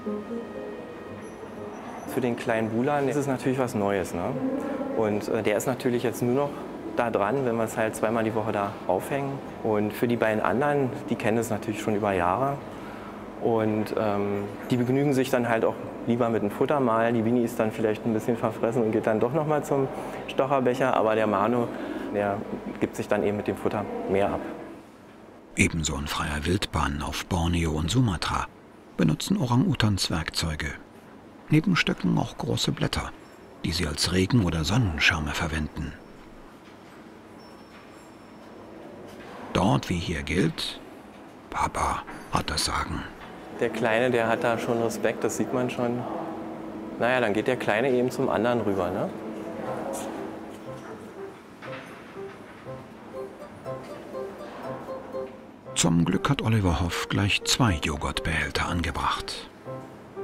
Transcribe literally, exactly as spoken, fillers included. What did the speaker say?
Für den kleinen Bulan ist es natürlich was Neues, ne? Und äh, der ist natürlich jetzt nur noch da dran, wenn wir es halt zweimal die Woche da aufhängen. Und für die beiden anderen, die kennen es natürlich schon über Jahre. Und ähm, die begnügen sich dann halt auch lieber mit dem Futter mal. Die Winnie ist dann vielleicht ein bisschen verfressen und geht dann doch noch mal zum Stocherbecher. Aber der Manu, der gibt sich dann eben mit dem Futter mehr ab. Ebenso in freier Wildbahn auf Borneo und Sumatra benutzen Orang-Utans Werkzeuge. Neben Stöcken auch große Blätter, die sie als Regen- oder Sonnenschirme verwenden. Dort wie hier gilt, Papa hat das Sagen. Der Kleine, der hat da schon Respekt, das sieht man schon. Naja, dann geht der Kleine eben zum anderen rüber, ne? Zum Glück hat Oliver Hoff gleich zwei Joghurtbehälter angebracht.